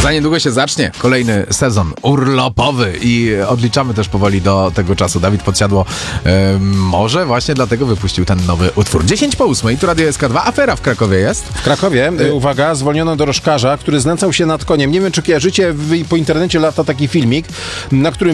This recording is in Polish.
Za niedługo się zacznie kolejny sezon urlopowy i odliczamy też powoli do tego czasu. Dawid Podsiadło może właśnie dlatego wypuścił ten nowy utwór. 10:08, tu Radio SK2, afera w Krakowie jest. W Krakowie, uwaga, zwolniono dorożkarza, który znęcał się nad koniem. Nie wiem, czy kojarzycie, po internecie lata taki filmik, na którym